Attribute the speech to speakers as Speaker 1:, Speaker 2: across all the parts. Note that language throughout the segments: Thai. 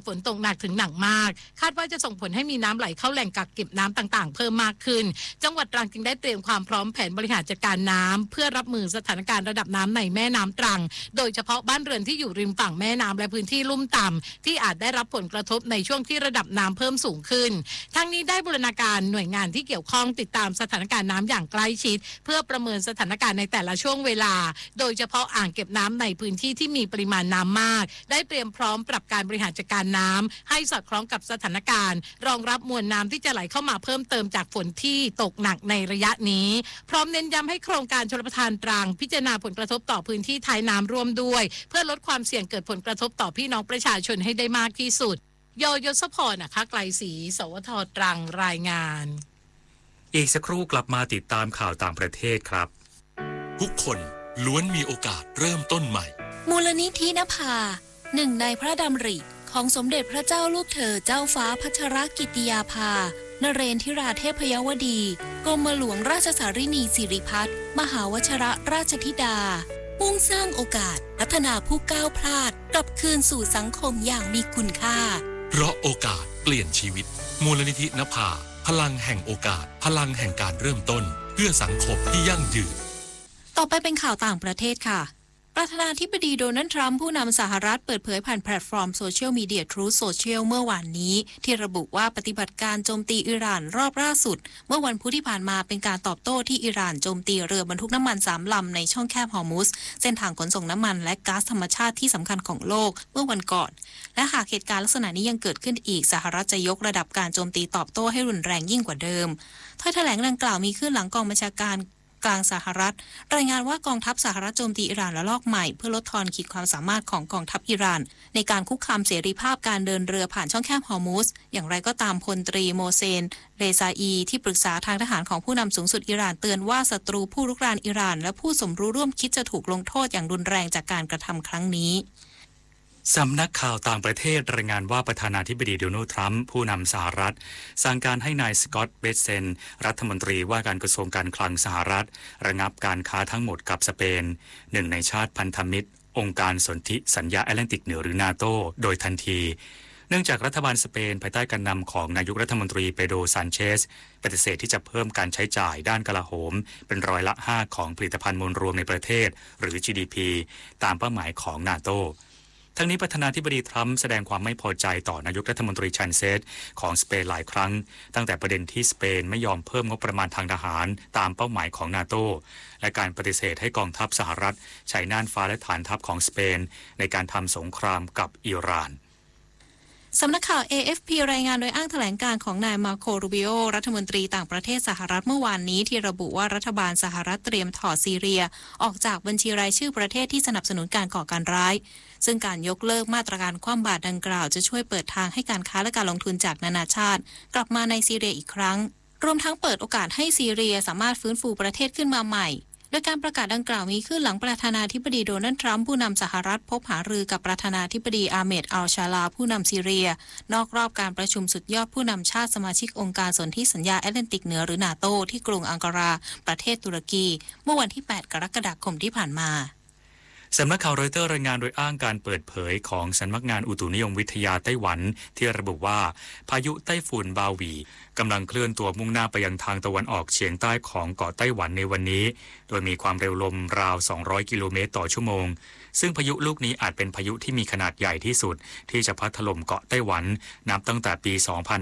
Speaker 1: ฝนตกหนักถึงหนักมากคาดว่าจะส่งผลให้มีน้ำไหลเข้าแหล่งกักเก็บน้ำต่างๆเพิ่มมากขึ้นจังหวัดตรังจึงได้เตรียมความพร้อมแผนบริหารจัดการน้ำเพื่อรับมือสถานการณ์ระดับน้ำในแม่น้ำตรังโดยเฉพาะบ้านเรือนที่อยู่ริมฝั่งแม่น้ำและพื้นที่ลุ่มต่ำที่อาจได้รับผลกระทบในช่วงที่ระดับน้ำเพิ่มสูงขึ้นทั้งนี้ได้บูรณาการหน่วยงานที่เกี่ยวข้องติดตามสถานการณ์น้ำอย่างใกล้ชิดเพื่อประเมินสถานการณ์ในแต่ละช่วงเวลาโดยเฉพาะอ่างเก็บน้ำในพื้นที่ที่มีปริมาณน้ำมากได้เตรียมพร้อมปรับการบริหารจัดการน้ำให้สอดคล้องกับสถานการณ์รองรับมวลน้ำที่จะไหลเข้ามาเพิ่มเติมจากฝนที่ตกหนักในระยะนี้พร้อมเน้นย้ำให้โครงการชลประทานตรังพิจารณาผลกระทบต่อพื้นที่ท้ายน้ำร่วมด้วยเพื่อลดความเสี่ยงเกิดผลกระทบต่อพี่น้องประชาชนให้ได้มากที่สุดยศพรนะคะไกลศรีสวทตรังรายงาน
Speaker 2: อีกสักครู่กลับมาติดตามข่าวต่างประเทศครับ
Speaker 3: ทุกคนล้วนมีโอกาสเริ่มต้นใหม่
Speaker 4: มูลนิธินภาหนึ่งในพระดำริของสมเด็จพระเจ้าลูกเธอเจ้าฟ้าพัชรกิติยาภานเรนทิราเทพยวดีกรมหลวงราชสารินีสิริพัฒน์มหาวชรราชธิดามุ่งสร้างโอกาสพัฒนาผู้ก้าวพลาดกลับคืนสู่สังคมอย่างมีคุณค่า
Speaker 3: เพราะโอกาสเปลี่ยนชีวิตมูลนิธินภาพลังแห่งโอกาสพลังแห่งการเริ่มต้นเพื่อสังคมที่ยั่งยืน
Speaker 4: ต่อไปเป็นข่าวต่างประเทศค่ะประธานาธิบดีโดนัลด์ทรัมป์ผู้นำสหรัฐเปิดเผยผ่านแพลตฟอร์มโซเชียลมีเดีย Truth Social เมื่อวานนี้ที่ระบุว่าปฏิบัติการโจมตีอิหร่านรอบล่าสุดเมื่อวันพุธที่ผ่านมาเป็นการตอบโต้ที่อิหร่านโจมตีเรือบรรทุกน้ำมัน3 ลำในช่องแคบฮอร์มุซเส้นทางขนส่งน้ำมันและก๊าซธรรมชาติที่สำคัญของโลกเมื่อวันก่อนและหากเหตุการณ์ลักษณะนี้ยังเกิดขึ้นอีกสหรัฐจะยกระดับการโจมตีตอบโต้ให้รุนแรงยิ่งกว่าเดิมถ้อยแถลงดังกล่าวมีขึ้นหลังกองบัญชาการกลางสหรัฐรายงานว่ากองทัพสหรัฐโจมตีอิหร่านระลอกใหม่เพื่อลดทอนขีดความสามารถของกองทัพอิหร่านในการคุกคามเสรีภาพการเดินเรือผ่านช่องแคบฮอร์มุซอย่างไรก็ตามพลตรีโมเซนเรซาอีที่ปรึกษาทางทหารของผู้นำสูงสุดอิหร่านเตือนว่าศัตรูผู้รุกรานอิหร่านและผู้สมรู้ร่วมคิดจะถูกลงโทษอย่างรุนแรงจากการกระทำครั้งนี้
Speaker 2: สำนักข่าวต่างประเทศรายงานว่าประธานาธิบดีโดนัลด์ทรัมป์ผู้นำสหรัฐสั่งการให้นายสกอตต์เบสเซนรัฐมนตรีว่าการกระทรวงการคลังสหรัฐระงับการค้าทั้งหมดกับสเปนหนึ่งในชาติพันธมิตรองค์การสนธิสัญญาแอตแลนติกเหนือหรือนาโตโดยทันทีเนื่องจากรัฐบาลสเปนภายใต้การนำของนายกรัฐมนตรีเปโดรซานเชสปฏิเสธที่จะเพิ่มการใช้จ่ายด้านกลาโหมเป็น5%ของผลิตภัณฑ์มวลรวมในประเทศหรือ GDP ตามเป้าหมายของนาโตทั้งนี้ประธานาธิบดีทรัมป์แสดงความไม่พอใจต่อนายกรัฐมนตรีชันเซสของสเปนหลายครั้งตั้งแต่ประเด็นที่สเปนไม่ยอมเพิ่มงบประมาณทางทหารตามเป้าหมายของนาโตและการปฏิเสธให้กองทัพสหรัฐใช้น่านฟ้าและฐานทัพของสเปนในการทำสงครามกับอิหร่าน
Speaker 4: สำนักข่าว AFP รายงานโดยอ้างแถลงการของนายมาโค รูบิโอรัฐมนตรีต่างประเทศสหรัฐเมื่อวานนี้ที่ระบุว่ารัฐบาลสหรัฐเตรียมถอดซีเรียออกจากบัญชีรายชื่อประเทศที่สนับสนุนการก่อการร้ายซึ่งการยกเลิกมาตรการคว่ำบาตรดังกล่าวจะช่วยเปิดทางให้การค้าและการลงทุนจากนานาชาติกลับมาในซีเรียอีกครั้งรวมทั้งเปิดโอกาสให้ซีเรียสามารถฟื้นฟูประเทศขึ้นมาใหม่โดยการประกาศดังกล่าวมีขึ้นหลังประธานาธิบดีโดนัลด์ทรัมป์ผู้นำสหรัฐพบหารือกับประธานาธิบดีอาเมดอัลชาลาผู้นำซีเรียนอกรอบการประชุมสุดยอดผู้นำชาติสมาชิกองค์การสนธิสัญญาแอตแลนติกเหนือหรือนาโตที่กรุงอังการาประเทศตุรกีเมื่อวันที่8 กรกฎาคมที่ผ่านมา
Speaker 2: สำนักข่าวรอยเตอร์รายงานโดยอ้างการเปิดเผยของสำนักงานอุตุนิยมวิทยาไต้หวันที่ระบุว่าพายุไต้ฝุ่นบาหวีกำลังเคลื่อนตัวมุ่งหน้าไปยังทางตะวันออกเฉียงใต้ของเกาะไต้หวันในวันนี้โดยมีความเร็วลมราว200 กิโลเมตรต่อชั่วโมงซึ่งพายุลูกนี้อาจเป็นพายุที่มีขนาดใหญ่ที่สุดที่จะพัดถล่มเกาะไต้หวันนับตั้งแต่ปี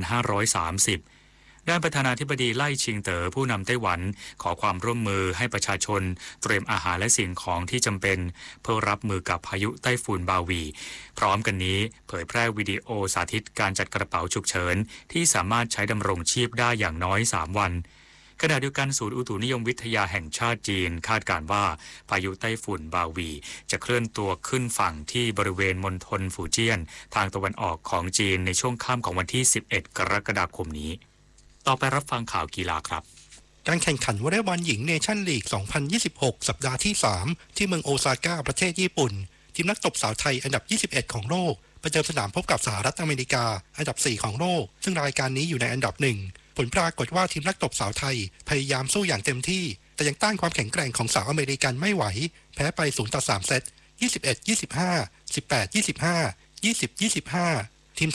Speaker 2: 2530ด้านประธานาธิบดีไล่ชิงเต๋อผู้นำไต้หวันขอความร่วมมือให้ประชาชนเตรียมอาหารและสิ่งของที่จำเป็นเพื่อรับมือกับพายุไต้ฝุ่นบาหวีพร้อมกันนี้เผยแพร่วิดีโอสาธิตการจัดกระเป๋าฉุกเฉินที่สามารถใช้ดำรงชีพได้อย่างน้อย3 วันขณะเดียวกันศูนย์อุตุนิยมวิทยาแห่งชาติจีนคาดการณ์ว่าพายุไต้ฝุ่นบาหวีจะเคลื่อนตัวขึ้นฝั่งที่บริเวณมณฑลฝูเจี้ยนทางตะวันออกของจีนในช่วงค่ำของวันที่11 กรกฎาคมนี้ต่อไปรับฟังข่าวกีฬาครับ
Speaker 5: การแข่งขันวอลเลย์บอลหญิงเนชั่นลีก 2026 สัปดาห์ที่ 3 ที่เมืองโอซาก้าประเทศญี่ปุ่นทีมนักตบสาวไทยอันดับ 21 ของโลกประเดิมสนามพบกับสหรัฐอเมริกาอันดับ 4 ของโลกซึ่งรายการนี้อยู่ในอันดับ 1 ผลปรากฏว่าทีมนักตบสาวไทยพยายามสู้อย่างเต็มที่แต่ยังต้านความแข็งแกร่งของสาวอเมริกันไม่ไหวแพ้ไป 0-3 เซต 21-25 18-25 20-25